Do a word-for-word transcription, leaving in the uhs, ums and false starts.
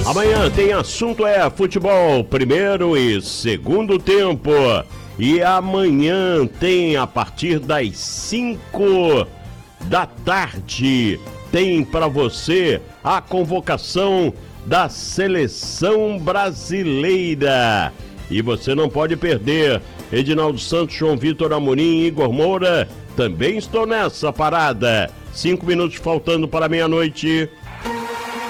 Amanhã tem assunto é futebol, primeiro e segundo tempo. E amanhã tem a partir das cinco da tarde, tem para você a convocação da seleção brasileira. E você não pode perder. Edinaldo Santos, João Vitor Amorim e Igor Moura também estou nessa parada. Cinco minutos faltando para meia-noite.